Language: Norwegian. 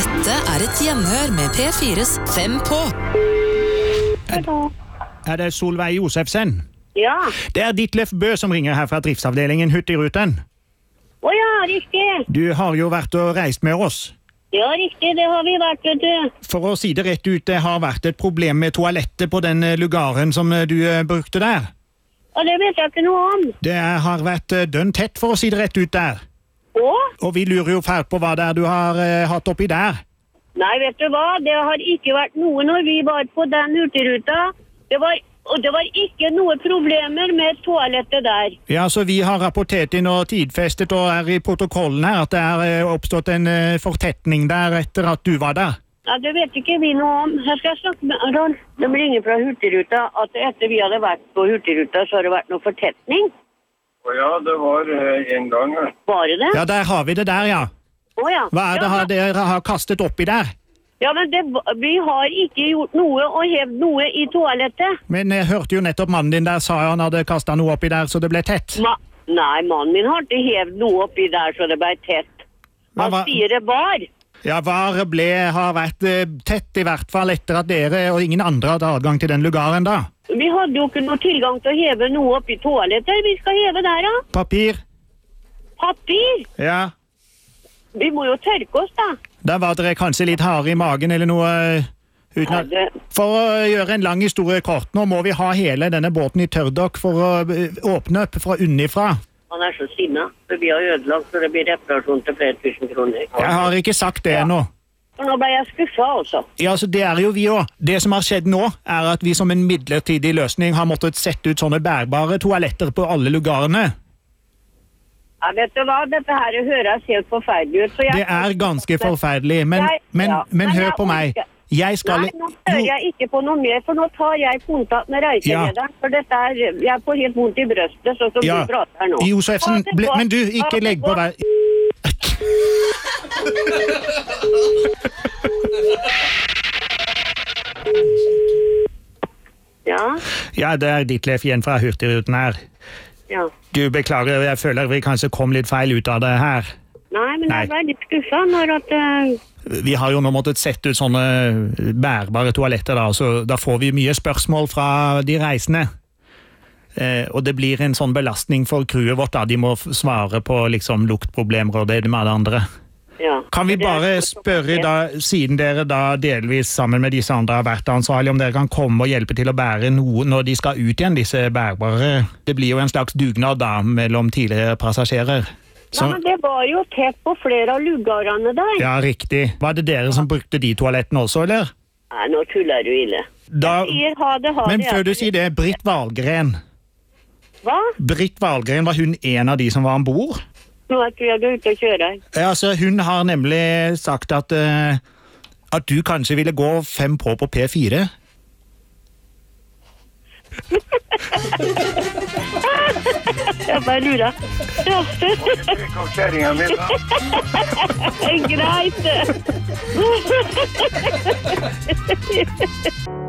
Dette et hjemhør med P4s 5 på. Det Solveig Josefsen? Ja. Det Ditlev Bø som ringer her fra driftsavdelingen Hurtigruten. Ja, riktig. Du har jo vært og reist med oss. Ja, riktig, det har vi vært, vet du. For å si det rett ut, det har vært et problem med toalettet på den lugaren som du brukte der. Og det vet jeg ikke noe om. Det har vært dønn tett, for å si det rett ut der. Og vi lurer jo fælt på hva det du har hatt oppi der. Nei, vet du hva? Det har ikke vært noe når vi var på den hurtigruta. Det var ikke noe problemer med toalettet der. Ja, så vi har rapportert inn og tidfestet og i protokollen her at det har oppstått en fortetning der etter at du var der. Ja, det vet ikke vi noe om. Jeg skal snakke med Aron. De ringer fra hurtigruta at etter vi hadde vært på hurtigruta så har det vært noe fortetning. Ja, det var en gang. Var det det? Ja, der har vi det der, ja. Ja. Hva det dere har kastet oppi der? Ja, men vi har ikke gjort noe og hevd noe i toalettet. Men jeg hørte jo nettopp mannen din der sa han hadde kastet noe oppi der så det ble tett. Nei, mannen min har ikke hevd noe oppi der så det ble tett. Han sier det var. Ja, var har vært tett i hvert fall etter at dere og ingen andre hadde adgang til den lugaren da. Vi hadde jo ikke noe tilgang til å heve noe oppi toalettet. Vi skal heve der, da. Papir? Papir? Ja. Vi må jo tørke oss, da. Da var dere kanskje litt harde i magen eller noe For å gjøre en lang historie kort, nå må vi ha hele denne båten i tørrdokk for å åpne opp fra unnifra. Han så sinna, for vi har ødelagt, så det blir reparasjon til flere tusen kroner. Jeg har ikke sagt det ennå. Nå ble jeg skuffet, altså. Ja, så det jo vi også. Det som har skjedd nå, at vi som en midlertidig løsning har måttet sette ut sånne bærbare toaletter på alle lugarene. Ja, vet du hva? Dette her høres helt forferdelig ut. Det ganske forferdelig, men hør på meg. Nei, nå hører jeg ikke på noe mer, for nå tar jeg kontakt med reiselederen, for dette jeg får helt vondt i brøstet, så som du prater her nå. Josefsen, men du, ikke legg på deg. Ja, det Ditlev igjen fra Hurtigruten her. Ja. Du, beklager, jeg føler vi kanskje kom litt feil ut av det her. Nei, men jeg ble litt skuffet når at... Vi har jo nå måttet sette ut sånne bærbare toaletter da, så da får vi mye spørsmål fra de reisende. Og det blir en sånn belastning for crewet vårt da, de må svare på liksom luktproblemer og det med alle andre. Ja. Kan vi bare spørre da, siden dere da delvis sammen med disse andre har vært ansvarlige, om dere kan komme og hjelpe til å bære noe når de skal ut igjen, disse bærbare? Det blir jo en slags dugnad da, mellom tidligere passasjerer. Ja, men det var jo tett på flere av lugarene der. Ja, riktig. Var det dere som brukte de toalettene også, eller? Nei, nå tuller du ille. Jeg sier ha det. Men før du sier det, Britt Wahlgren. Hva? Britt Wahlgren, var hun en av de som var ombord? Nå tror jeg du ute og kjører. Ja, altså, hun har nemlig sagt at du kanskje ville gå 5 på P4. Jeg bare lurer. Kjæringen min, da. Greit.